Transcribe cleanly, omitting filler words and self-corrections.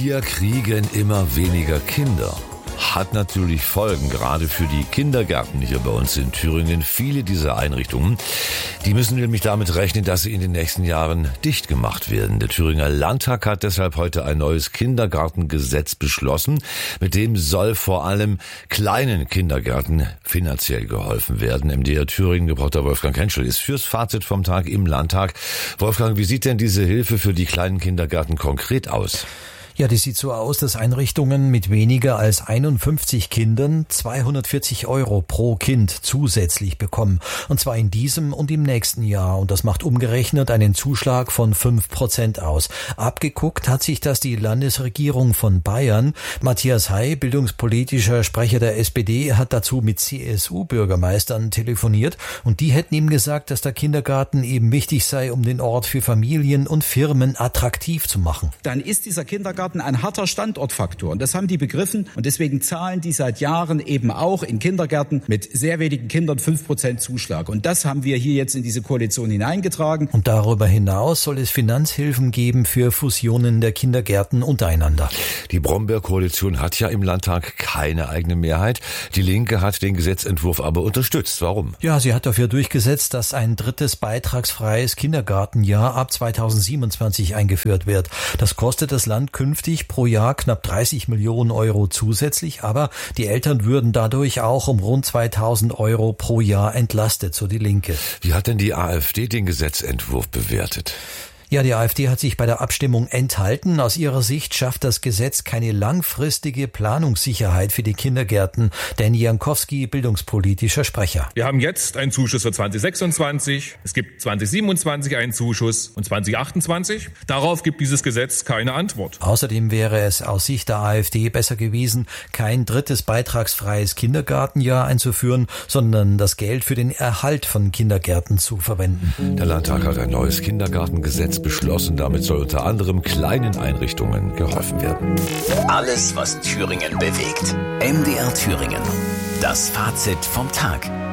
Wir kriegen immer weniger Kinder. Hat natürlich Folgen, gerade für die Kindergärten hier bei uns in Thüringen. Viele dieser Einrichtungen, die müssen nämlich damit rechnen, dass sie in den nächsten Jahren dicht gemacht werden. Der Thüringer Landtag hat deshalb heute ein neues Kindergartengesetz beschlossen. Mit dem soll vor allem kleinen Kindergärten finanziell geholfen werden. MDR Thüringen-Reporter Wolfgang Henschel ist fürs Fazit vom Tag im Landtag. Wolfgang, wie sieht denn diese Hilfe für die kleinen Kindergärten konkret aus? Ja, die sieht so aus, dass Einrichtungen mit weniger als 51 Kindern 240 € pro Kind zusätzlich bekommen. Und zwar in diesem und im nächsten Jahr. Und das macht umgerechnet einen Zuschlag von 5% aus. Abgeguckt hat sich das die Landesregierung von Bayern. Matthias Hay, bildungspolitischer Sprecher der SPD, hat dazu mit CSU-Bürgermeistern telefoniert. Und die hätten ihm gesagt, dass der Kindergarten eben wichtig sei, um den Ort für Familien und Firmen attraktiv zu machen. Dann ist dieser Kindergarten ein harter Standortfaktor. Und das haben die begriffen. Und deswegen zahlen die seit Jahren eben auch in Kindergärten mit sehr wenigen Kindern 5% Zuschlag. Und das haben wir hier jetzt in diese Koalition hineingetragen. Und darüber hinaus soll es Finanzhilfen geben für Fusionen der Kindergärten untereinander. Die Brombeer-Koalition hat ja im Landtag keine eigene Mehrheit. Die Linke hat den Gesetzentwurf aber unterstützt. Warum? Ja, sie hat dafür durchgesetzt, dass ein drittes beitragsfreies Kindergartenjahr ab 2027 eingeführt wird. Das kostet das Land künftig pro Jahr knapp 30 Millionen € zusätzlich, aber die Eltern würden dadurch auch um rund 2.000 € pro Jahr entlastet, so die Linke. Wie hat denn die AfD den Gesetzentwurf bewertet? Ja, die AfD hat sich bei der Abstimmung enthalten. Aus ihrer Sicht schafft das Gesetz keine langfristige Planungssicherheit für die Kindergärten. Danny Jankowski, bildungspolitischer Sprecher. Wir haben jetzt einen Zuschuss für 2026, es gibt 2027 einen Zuschuss und 2028. Darauf gibt dieses Gesetz keine Antwort. Außerdem wäre es aus Sicht der AfD besser gewesen, kein drittes beitragsfreies Kindergartenjahr einzuführen, sondern das Geld für den Erhalt von Kindergärten zu verwenden. Der Landtag hat ein neues Kindergartengesetz beschlossen. Damit soll unter anderem kleinen Einrichtungen geholfen werden. Alles, was Thüringen bewegt. MDR Thüringen. Das Fazit vom Tag.